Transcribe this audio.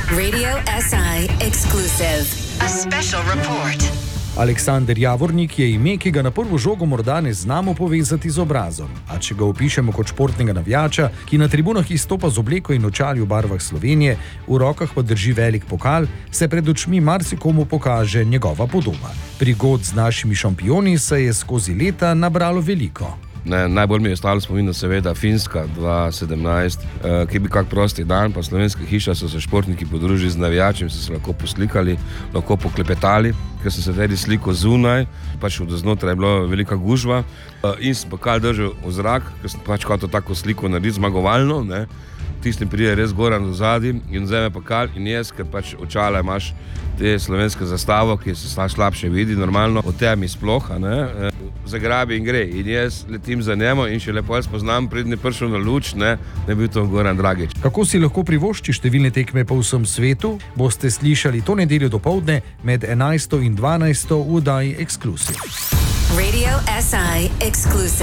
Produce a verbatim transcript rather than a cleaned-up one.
Radio S I exclusive. A special report. Aleksander Javornik je ime, ki ga na prvo žogo morda ne znamo povezati z obrazom. A če ga opišemo kot športnega navijača, ki na tribunah izstopa z obleko in očali v barvah Slovenije, v rokah pa drži velik pokal, se pred očmi marsikomu pokaže njegova podoba. Prigod z našimi šampioni se je skozi leta nabralo veliko. Ne, najbolj mi je ostalo spomin, seveda Finska dva tisoč sedemnajst, eh, ki bi kak prosti dan, pa Slovenska hiša so se športniki podružili z navijačem, so se lahko poslikali, lahko poklepetali, ker so se tudi sliko zunaj, pač od znotraj je bila velika gužva eh, in sem pokal držal v zrak, ker sem pač hotel tako sliko narediti zmagovalno, ne. Tistim prije res goran do zadnji in vzame pokal in jaz, ker pač očala imaš te slovenske zastavo, ki se slabše vidi, normalno, o temi sploh, ne, zagrabi in gre. In jaz letim za njemu in še lepo spoznam, prednji prišel na luč, ne, ne bil to Goran Dragić. Kako si lahko privošči številne tekme po vsem svetu, boste slišali to nedeljo dopoldne med enajsto in dvanajsto v oddaji Exclusive. Radio S I exclusive.